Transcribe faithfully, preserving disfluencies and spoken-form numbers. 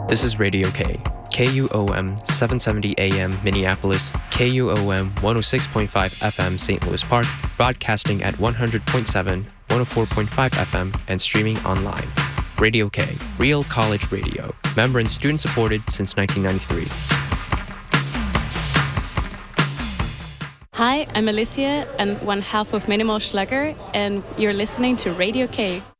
This is Radio K, K U O M seven seventy A M Minneapolis, K U O M one oh six point five F M Saint Louis Park, broadcasting at one hundred point seven, one oh four point five F M, and streaming online. Radio K, Real College Radio, member and student supported since nineteen ninety-three. Hi, I'm Alicia and one half of Minimal Schlager, and you're listening to Radio K.